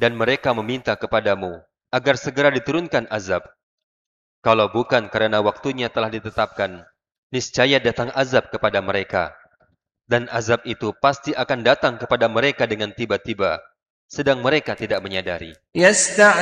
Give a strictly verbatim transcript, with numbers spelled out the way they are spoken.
dan mereka meminta kepadamu agar segera diturunkan azab. Kalau bukan karena waktunya telah ditetapkan, niscaya datang azab kepada mereka. Dan azab itu pasti akan datang kepada mereka dengan tiba-tiba, sedang mereka tidak menyadari.